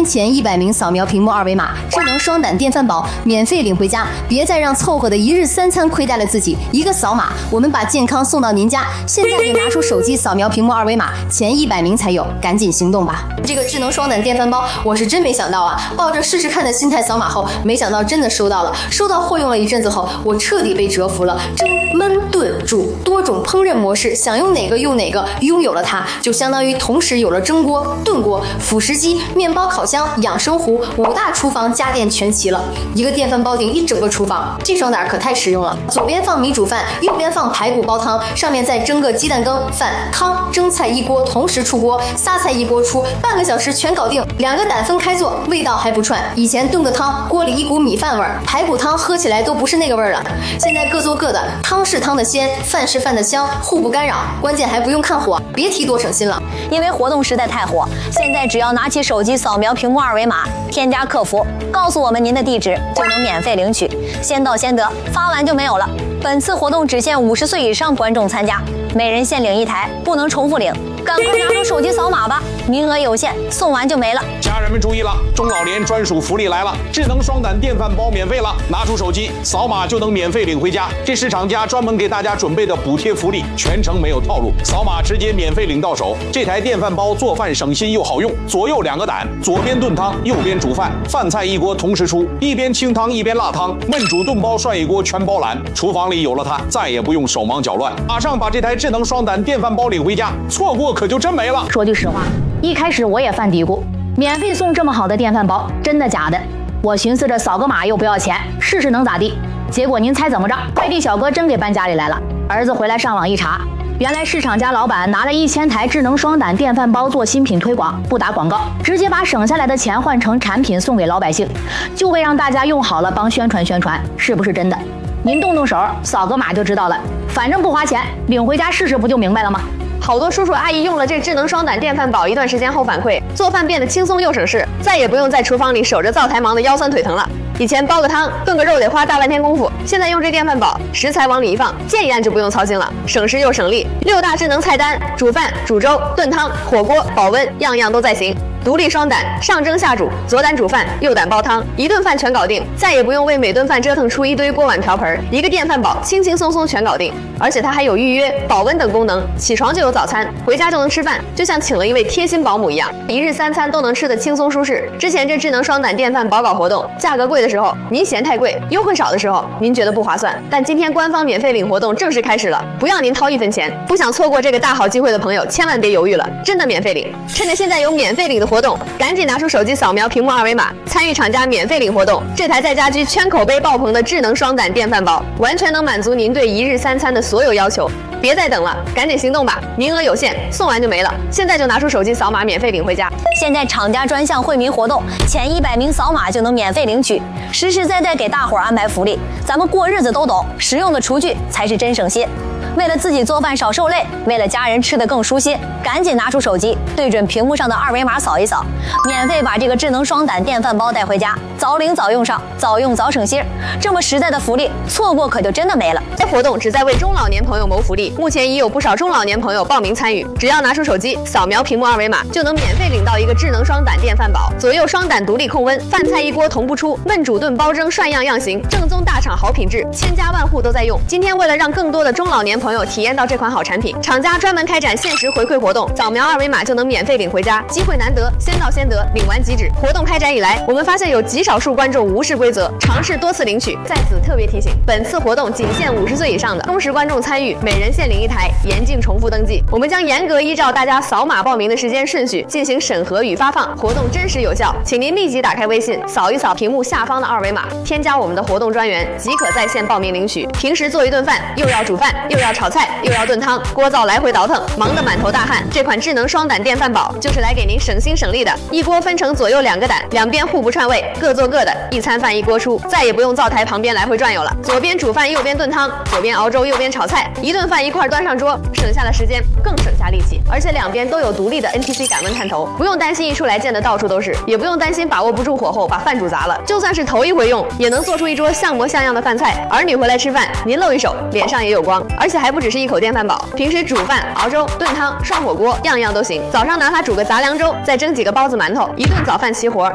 前100名扫描屏幕二维码，智能双胆电饭煲免费领回家。别再让凑合的一日3餐亏待了自己，一个扫码，我们把健康送到您家。现在就拿出手机扫描屏幕二维码，前100名才有，赶紧行动吧！这个智能双胆电饭煲，我是真没想到啊！抱着试试看的心态扫码后，没想到真的收到了。收到货用了一阵子后，我彻底被折服了。蒸、焖、炖、煮多种烹饪模式，想用哪个用哪个。拥有了它，就相当于同时有了蒸锅、炖锅、辅食机、面包烤箱、养生壶，5大厨房家电全齐了。一个电饭煲顶一整个厨房，这双胆可太实用了。左边放米煮饭，右边放排骨煲汤，上面再蒸个鸡蛋羹、饭、汤、蒸菜一锅同时出锅，仨菜一锅出，半个小时全搞定。2个胆分开做，味道还不串。以前炖个汤，锅里一股米饭味儿，排骨汤喝起来都不是那个味儿了。现在各做各的，汤是汤的鲜，饭是饭的香，互不干扰，关键还不用看火，别提多省心了。 因为活动实在太火，现在只要拿起手机扫描屏幕二维码，添加客服，告诉我们您的地址，就能免费领取，先到先得，发完就没有了。本次活动只限50岁以上观众参加，每人限领1台，不能重复领。赶快拿出手机扫码吧，名额有限，送完就没了。 家人们注意了，中老年专属福利来了，智能双胆电饭煲免费了，拿出手机扫码就能免费领回家。这是厂家专门给大家准备的补贴福利，全程没有套路，扫码直接免费领到手。这台电饭煲做饭省心又好用，左右2个胆，左边炖汤，右边煮饭，饭菜一锅同时出，一边清汤一边辣汤，焖煮炖煲涮一锅全包揽。厨房里有了它，再也不用手忙脚乱，马上把这台智能双胆电饭煲领回家，错过可就真没了。 说句实话，一开始我也犯嘀咕，免费送这么好的电饭煲，真的假的？我寻思着扫个码又不要钱，试试能咋地？结果您猜怎么着？快递小哥真给搬家里来了。儿子回来上网一查，原来市场家老板拿了1000台智能双胆电饭煲做新品推广，不打广告，直接把省下来的钱换成产品送给老百姓，就为让大家用好了帮宣传宣传，是不是真的？您动动手，扫个码就知道了，反正不花钱，领回家试试不就明白了吗？ 好多叔叔阿姨用了这智能双胆电饭煲一段时间后反馈，做饭变得轻松又省事，再也不用在厨房里守着灶台忙得腰酸腿疼了。以前煲个汤、炖个肉得花大半天功夫，现在用这电饭煲，食材往里一放，键一按就不用操心了，省时又省力。6大智能菜单，煮饭、煮粥、炖汤、火锅、保温，样样都在行。独立双胆，上蒸下煮，左胆煮饭，右胆煲汤，一顿饭全搞定，再也不用为每顿饭折腾出一堆锅碗瓢盆，一个电饭煲轻轻松松全搞定。而且它还有预约、保温等功能，起床就有早餐，回家就能吃饭，就像请了一位贴心保姆一样，一日3餐都能吃得轻松舒适。之前这智能双胆电饭煲搞活动，价格贵的时候您嫌太贵，优惠少的时候您觉得不划算，但今天官方免费领活动正式开始了，不要您掏1分钱。不想错过这个大好机会的朋友，千万别犹豫了，真的免费领！趁着现在有免费领的活动，赶紧拿出手机扫描屏幕二维码，参与厂家免费领活动。这台在家居圈口碑爆棚的智能双胆电饭煲，完全能满足您对一日3餐的所有要求。别再等了，赶紧行动吧！名额有限，送完就没了。现在就拿出手机扫码，免费领回家。 现在厂家专项惠民活动，前100名扫码就能免费领取，实实在在给大伙儿安排福利。咱们过日子都懂，实用的厨具才是真省心。为了自己做饭少受累，为了家人吃得更舒心，赶紧拿出手机，对准屏幕上的二维码扫一扫，免费把这个智能双胆电饭煲带回家，早领早用上，早用早省心。这么实在的福利，错过可就真的没了。 该活动旨在为中老年朋友谋福利，目前已有不少中老年朋友报名参与。只要拿出手机扫描屏幕二维码，就能免费领到一个智能双胆电饭煲，左右双胆独立控温，饭菜一锅同步出，焖煮炖煲蒸涮样样行，正宗大厂好品质，千家万户都在用。今天为了让更多的中老年朋友体验到这款好产品，厂家专门开展限时回馈活动，扫描二维码就能免费领回家，机会难得，先到先得，领完即止。活动开展以来，我们发现有极少数观众无视规则，尝试多次领取。在此特别提醒，本次活动仅限50岁以上的忠实观众参与，每人限领1台，严禁重复登记。我们将严格依照大家扫码报名的时间顺序进行审核与发放，活动真实有效。请您立即打开微信，扫一扫屏幕下方的二维码，添加我们的活动专员，即可在线报名领取。平时做一顿饭，又要煮饭，又要炒菜，又要炖汤，锅灶来回倒腾，忙得满头大汗。这款智能双胆电饭煲就是来给您省心省力的，一锅分成左右2个胆，两边互不串味，各做各的，一餐饭一锅出，再也不用灶台旁边来回转悠了。左边煮饭，右边炖汤，左边熬粥，右边炒菜，一顿饭一块端上桌，省下了时间，更省下力气。而且两边都有独立的 NTC 感温探头，不用担心一出来溅得到处都是，也不用担心把握不住火候把饭煮砸了。就算是头一回用，也能做出一桌像模像样的饭菜。儿女回来吃饭，您露一手，脸上也有光。而且还不只是一口电饭煲，平时煮饭、熬粥、炖汤、涮火锅，样样都行。早上拿它煮个杂粮粥，再蒸几个包子馒头，一顿早饭齐活，